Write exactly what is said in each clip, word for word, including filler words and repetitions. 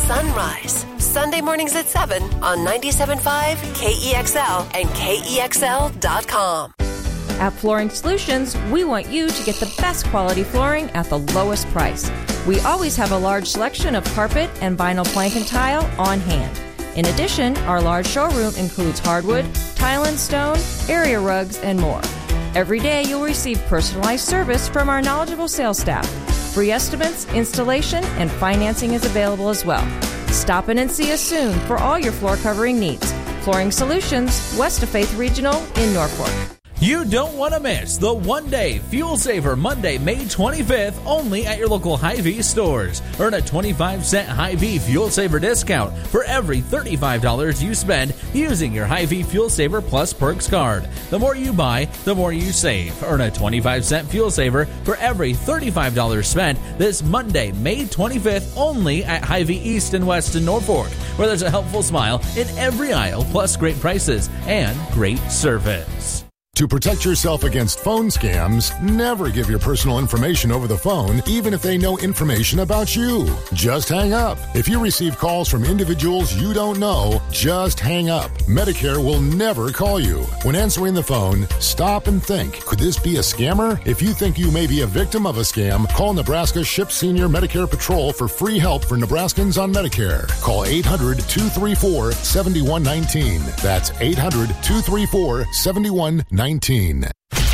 sunrise. Sunday mornings at seven on ninety-seven point five K E X L and K E X L dot com. At Flooring Solutions, we want you to get the best quality flooring at the lowest price. We always have a large selection of carpet and vinyl plank and tile on hand. In addition, our large showroom includes hardwood, tile and stone, area rugs, and more. Every day you'll receive personalized service from our knowledgeable sales staff. Free estimates, installation, and financing is available as well. Stop in and see us soon for all your floor covering needs. Flooring Solutions, west of Faith Regional in Norfolk. You don't want to miss the one-day Fuel Saver Monday, May twenty-fifth, only at your local Hy-Vee stores. Earn a twenty-five cent Hy-Vee Fuel Saver discount for every thirty-five dollars you spend using your Hy-Vee Fuel Saver Plus Perks card. The more you buy, the more you save. Earn a twenty-five cent Fuel Saver for every thirty-five dollars spent this Monday, May twenty-fifth, only at Hy-Vee East and West in Norfolk, where there's a helpful smile in every aisle, plus great prices and great service. To protect yourself against phone scams, never give your personal information over the phone, even if they know information about you. Just hang up. If you receive calls from individuals you don't know, just hang up. Medicare will never call you. When answering the phone, stop and think, could this be a scammer? If you think you may be a victim of a scam, call Nebraska SHIP Senior Medicare Patrol for free help for Nebraskans on Medicare. Call eight hundred, two three four, seven one one nine. That's eight hundred, two three four, seven one one nine. ninety-seven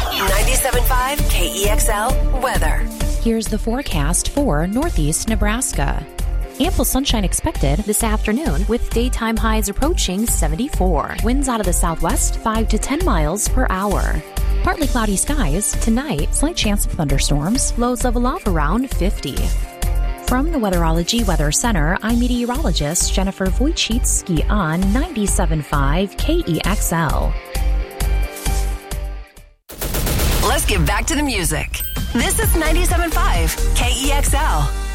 point five K E X L weather. Here's the forecast for Northeast Nebraska. Ample sunshine expected this afternoon with daytime highs approaching seventy-four. Winds out of the southwest five to ten miles per hour. Partly cloudy skies. Tonight, slight chance of thunderstorms. Lows level off around fifty. From the Weatherology Weather Center, I'm meteorologist Jennifer Wojcicki on ninety-seven point five K E X L. Let's get back to the music. This is ninety-seven point five K E X L.